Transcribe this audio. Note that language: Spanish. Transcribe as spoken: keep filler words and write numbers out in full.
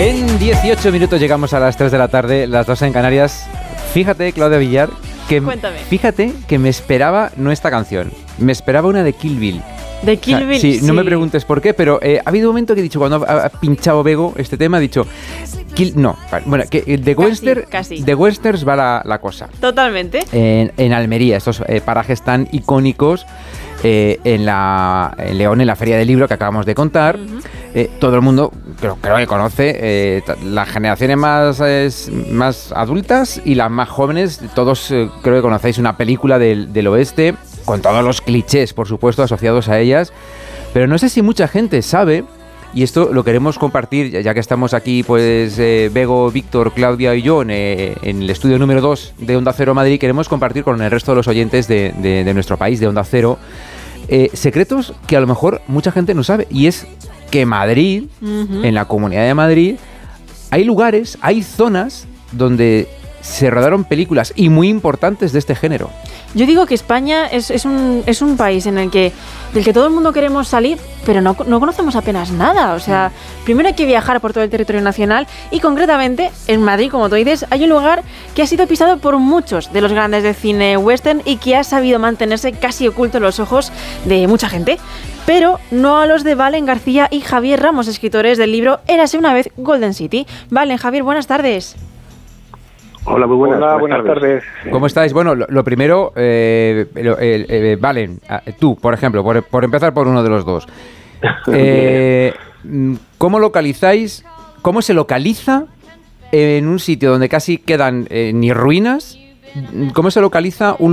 En dieciocho minutos llegamos a las tres de la tarde, las dos en Canarias. Fíjate, Claudia Villar, que, Cuéntame. fíjate que me esperaba no esta canción, me esperaba una de Kill Bill. De Kill Bill, o sea, sí, sí. No me preguntes por qué, pero eh, ha habido un momento que he dicho, cuando ha, ha pinchado Bego este tema, ha dicho, Kill, no, bueno, que de Casi, Western, casi. de Westerns va la, la cosa. Totalmente. En, en Almería, estos eh, parajes tan icónicos, eh, en, la, en León, en la Feria del Libro que acabamos de contar. Uh-huh. eh, todo el mundo creo, creo que conoce, eh, las generaciones más, eh, más adultas y las más jóvenes, todos eh, creo que conocéis una película del, del oeste, con todos los clichés, por supuesto, asociados a ellas. Pero no sé si mucha gente sabe, y esto lo queremos compartir, ya que estamos aquí, pues, eh, Bego, Víctor, Claudia y yo, en, eh, en el estudio número dos de Onda Cero Madrid, queremos compartir con el resto de los oyentes de, de, de nuestro país, de Onda Cero, eh, secretos que a lo mejor mucha gente no sabe, y es que Madrid, uh-huh. en la Comunidad de Madrid, hay lugares, hay zonas donde se rodaron películas y muy importantes de este género. Yo digo que España es, es, un, es un país en el que del que todo el mundo queremos salir, pero no, no conocemos apenas nada. O sea, primero hay que viajar por todo el territorio nacional y concretamente en Madrid, como tú dices, hay un lugar que ha sido pisado por muchos de los grandes del cine western y que ha sabido mantenerse casi oculto en los ojos de mucha gente. Pero no a los de Valen García y Javier Ramos, escritores del libro Érase una vez Golden City. Valen, Javier, buenas tardes. Hola, muy buenas, Hola, buenas, buenas tardes. tardes. ¿Cómo estáis? Bueno, lo, lo primero, eh, eh, eh, Valen, tú, por ejemplo, por, por empezar por uno de los dos. Eh, ¿Cómo localizáis, cómo se localiza en un sitio donde casi quedan eh, ni ruinas? ¿Cómo se localiza un